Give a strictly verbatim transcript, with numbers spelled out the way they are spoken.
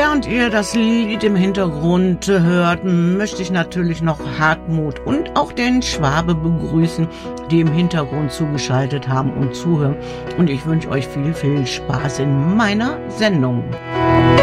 während ihr das Lied im Hintergrund hört, möchte ich natürlich noch Hartmut und auch den Schwabe begrüßen, die im Hintergrund zugeschaltet haben und zuhören. Und ich wünsche euch viel, viel Spaß in meiner Sendung.